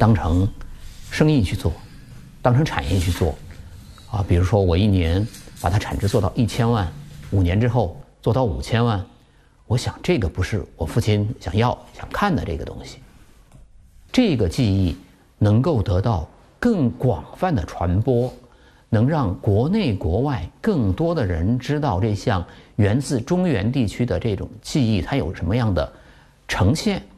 当成生意去做，当成产业去做，啊，比如说我1年把它产值做到1000万，5年之后做到5000万，我想这个不是我父亲想看的这个东西。这个技艺能够得到更广泛的传播，能让国内国外更多的人知道这项源自中原地区的这种技艺它有什么样的呈现，